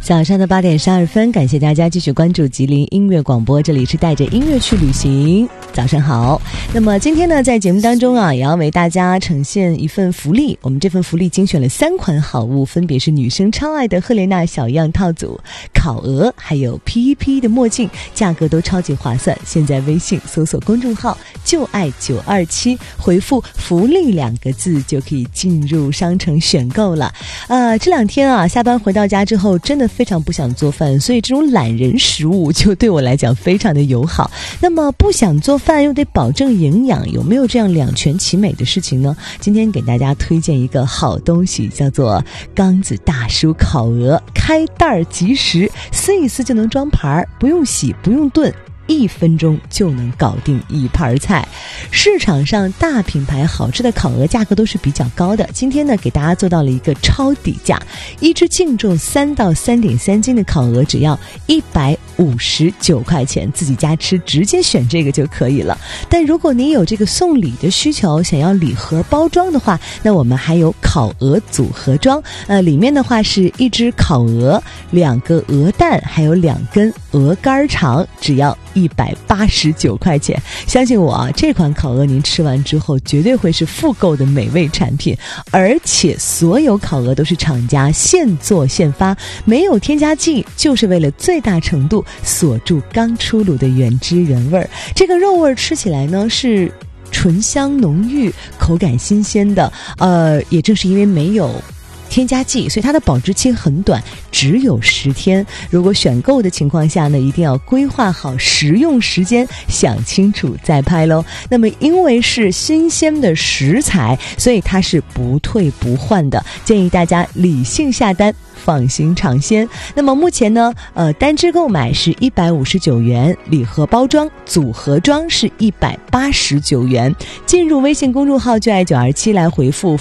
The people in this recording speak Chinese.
早上的8点12分，感谢大家继续关注吉林音乐广播，这里是带着音乐去旅行。早上好。那么今天呢，在节目当中也要为大家呈现一份福利。我们这份福利精选了3款好物，分别是女生超爱的赫莲娜小样套组、烤鹅，还有 PEP 的墨镜，价格都超级划算。现在微信搜索公众号就爱927，回复福利2个字就可以进入商城选购了。这2天下班回到家之后真的非常不想做饭，所以这种懒人食物就对我来讲非常的友好。那么不想做饭又得保证营养，有没有这样2全其美的事情呢？今天给大家推荐一个好东西，叫做刚子大叔烤鹅，开袋即食，撕一撕就能装盘，不用洗不用炖，1分钟就能搞定一盘菜。市场上大品牌好吃的烤鹅价格都是比较高的，今天呢给大家做到了一个超底价，一只净重3到3.3斤的烤鹅只要159块钱，自己家吃直接选这个就可以了。但如果您有这个送礼的需求，想要礼盒包装的话，那我们还有烤鹅组合装，里面的话是1只烤鹅、2个鹅蛋，还有2根鹅肝肠，只要189块钱。相信我这款烤鹅您吃完之后绝对会是复购的美味产品，而且所有烤鹅都是厂家现做现发，没有添加剂，就是为了最大程度锁住刚出炉的原汁原味。这个肉味吃起来呢是醇香浓郁，口感新鲜的，也正是因为没有添加剂，所以它的保质期很短，只有10天。如果选购的情况下呢，一定要规划好食用时间，想清楚再拍咯。那么因为是新鲜的食材，所以它是不退不换的，建议大家理性下单，放心尝鲜。那么目前呢，单只购买是159元，礼盒包装组合装是189元。进入微信公众号就爱927来回复